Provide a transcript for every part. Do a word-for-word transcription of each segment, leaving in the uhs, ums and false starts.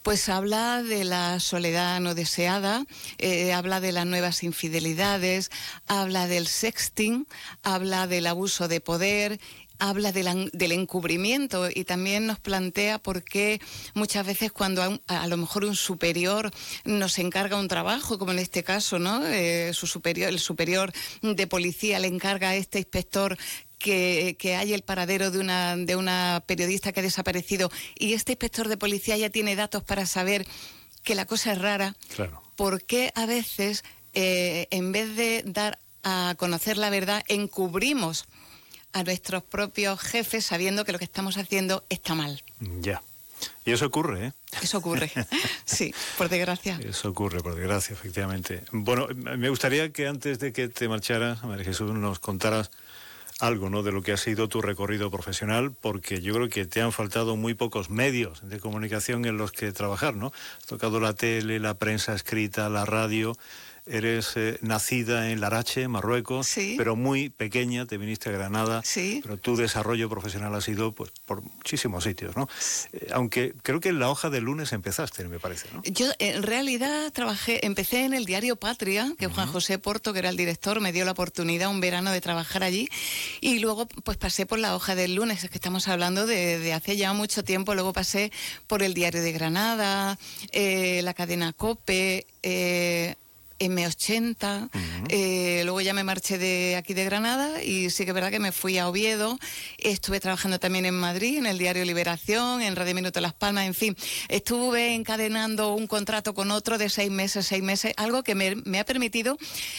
Pues habla de la soledad no deseada, eh, habla de las nuevas infidelidades, habla del sexting, habla del abuso de poder, habla de la, del encubrimiento, y también nos plantea por qué muchas veces cuando a, un, a lo mejor un superior nos encarga un trabajo, como en este caso, ¿no? Eh, su superior, el superior de policía le encarga a este inspector que, que hay el paradero de una, de una periodista que ha desaparecido, y este inspector de policía ya tiene datos para saber que la cosa es rara. Claro. ¿Por qué a veces, eh, en vez de dar a conocer la verdad, encubrimos a nuestros propios jefes sabiendo que lo que estamos haciendo está mal? Ya. Y eso ocurre, ¿eh? Eso ocurre, sí, por desgracia. Eso ocurre, por desgracia, efectivamente. Bueno, me gustaría que antes de que te marcharas, María Jesús, nos contaras algo, ¿no?, de lo que ha sido tu recorrido profesional, porque yo creo que te han faltado muy pocos medios de comunicación en los que trabajar, ¿no? Has tocado la tele, la prensa escrita, la radio. Eres eh, nacida en Larache, Marruecos, sí, pero muy pequeña, te viniste a Granada, sí, pero tu desarrollo profesional ha sido pues por muchísimos sitios, ¿no? Eh, aunque creo que en la hoja del lunes empezaste, me parece, ¿no? Yo en realidad trabajé, empecé en el diario Patria, que uh-huh. Juan José Porto, que era el director, me dio la oportunidad un verano de trabajar allí, y luego pues pasé por la hoja del lunes, es que estamos hablando de, de hace ya mucho tiempo. Luego pasé por el diario de Granada, eh, la cadena COPE, eh, eme ochenta, uh-huh. eh, luego ya me marché de aquí de Granada, y sí que es verdad que me fui a Oviedo. Estuve trabajando también en Madrid, en el diario Liberación, en Radio Minuto Las Palmas, en fin, estuve encadenando un contrato con otro de seis meses, seis meses, algo que me, me ha permitido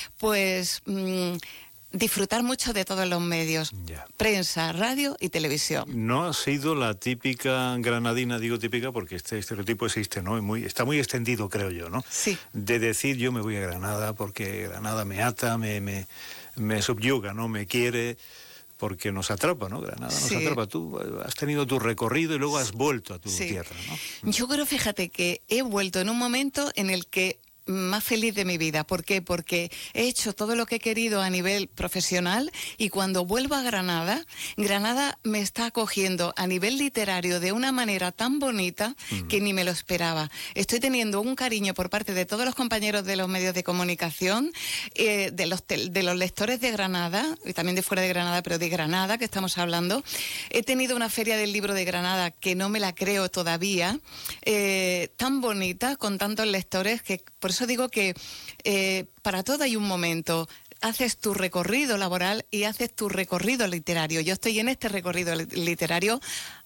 pues mmm, disfrutar mucho de todos los medios, yeah. Prensa, radio y televisión. No ha sido la típica granadina, digo típica porque este estereotipo existe, ¿no? Muy, está muy extendido, creo yo, ¿no? Sí. De decir yo me voy a Granada porque Granada me ata, me, me, me subyuga, ¿no? Me quiere, porque nos atrapa, ¿no? Granada nos sí. atrapa. Tú has tenido tu recorrido y luego has vuelto a tu sí. tierra, ¿no? Yo creo, fíjate, que he vuelto en un momento en el que más feliz de mi vida. ¿Por qué? Porque he hecho todo lo que he querido a nivel profesional, y cuando vuelvo a Granada, Granada me está acogiendo a nivel literario de una manera tan bonita uh-huh. que ni me lo esperaba. Estoy teniendo un cariño por parte de todos los compañeros de los medios de comunicación, eh, de, los te- de los lectores de Granada, y también de fuera de Granada, pero de Granada que estamos hablando. He tenido una feria del libro de Granada que no me la creo todavía, eh, tan bonita, con tantos lectores, que por eso digo que eh, para todo hay un momento. Haces tu recorrido laboral y haces tu recorrido literario. Yo estoy en este recorrido literario,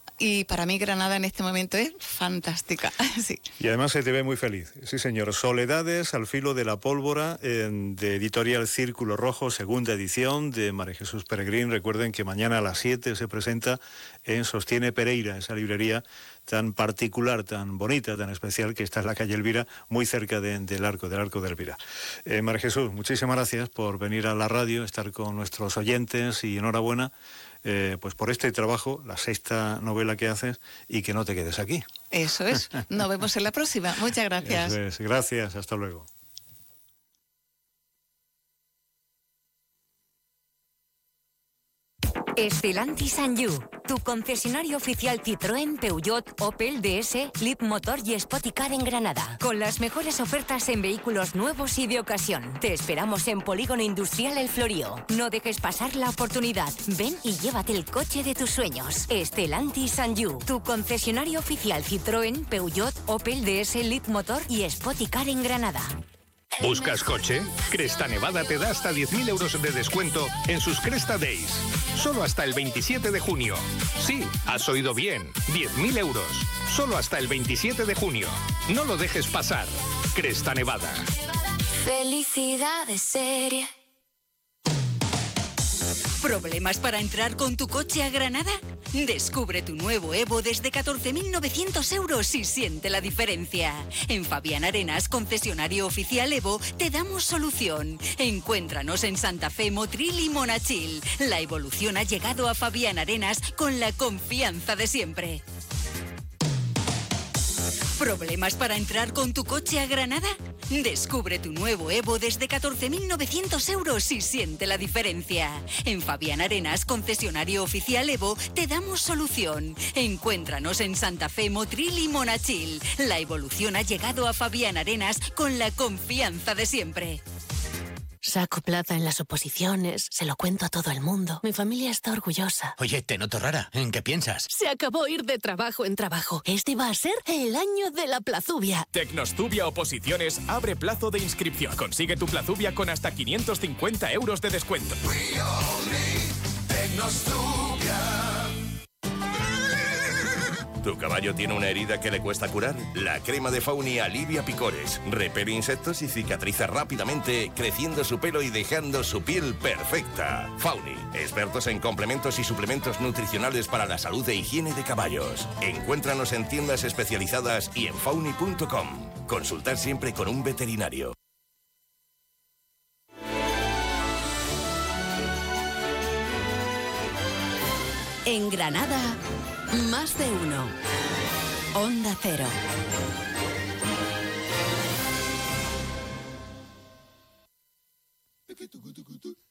y para mí Granada en este momento es fantástica. Sí. Y además se te ve muy feliz. Sí, señor. Soledades al filo de la pólvora, eh, de Editorial Círculo Rojo, segunda edición, de María Jesús Peregrín. Recuerden que mañana a las siete se presenta en Sostiene Pereira, esa librería tan particular, tan bonita, tan especial, que está en la calle Elvira, muy cerca de, del arco, del arco de Elvira. Eh, María Jesús, muchísimas gracias por venir a la radio, estar con nuestros oyentes, y enhorabuena eh, pues por este trabajo, la sexta novela que haces, y que no te quedes aquí. Eso es. Nos vemos en la próxima. Muchas gracias. Eso es. Gracias. Hasta luego. Stellantis and You, tu concesionario oficial Citroën, Peugeot, Opel, D S, Leapmotor y Spoticar en Granada. Con las mejores ofertas en vehículos nuevos y de ocasión. Te esperamos en Polígono Industrial El Florío. No dejes pasar la oportunidad. Ven y llévate el coche de tus sueños. Stellantis and You, tu concesionario oficial Citroën, Peugeot, Opel, D S, Leapmotor y Spoticar en Granada. ¿Buscas coche? Cresta Nevada te da hasta diez mil euros de descuento en sus Cresta Days. Solo hasta el veintisiete de junio. Sí, has oído bien. diez mil euros. Solo hasta el veintisiete de junio. No lo dejes pasar. Cresta Nevada. Felicidad de serie. ¿Problemas para entrar con tu coche a Granada? Descubre tu nuevo Evo desde catorce mil novecientos euros y siente la diferencia. En Fabián Arenas, concesionario oficial Evo, te damos solución. Encuéntranos en Santa Fe, Motril y Monachil. La evolución ha llegado a Fabián Arenas con la confianza de siempre. ¿Problemas para entrar con tu coche a Granada? Descubre tu nuevo Evo desde catorce mil novecientos euros y siente la diferencia. En Fabián Arenas, concesionario oficial Evo, te damos solución. Encuéntranos en Santa Fe, Motril y Monachil. La evolución ha llegado a Fabián Arenas con la confianza de siempre. Saco plaza en las oposiciones, se lo cuento a todo el mundo. Mi familia está orgullosa. Oye, te noto rara. ¿En qué piensas? Se acabó ir de trabajo en trabajo. Este va a ser el año de la plazubia. Tecnostubia Oposiciones abre plazo de inscripción. Consigue tu plazubia con hasta quinientos cincuenta euros de descuento. ¿Tu caballo tiene una herida que le cuesta curar? La crema de Fauni alivia picores, repele insectos y cicatriza rápidamente, creciendo su pelo y dejando su piel perfecta. Fauni, expertos en complementos y suplementos nutricionales para la salud e higiene de caballos. Encuéntranos en tiendas especializadas y en fauni punto com. Consultar siempre con un veterinario. En Granada, más de uno. Onda Cero.